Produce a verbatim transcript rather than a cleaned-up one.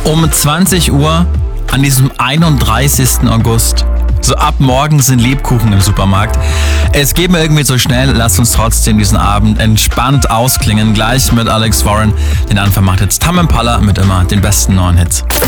um zwanzig Uhr an diesem einunddreißigsten August. So ab morgen sind Lebkuchen im Supermarkt. Es geht mir irgendwie so schnell, lasst uns trotzdem diesen Abend entspannt ausklingen. Gleich mit Alex Warren. Den Anfang macht jetzt Tame Impala mit immer den besten neuen Hits.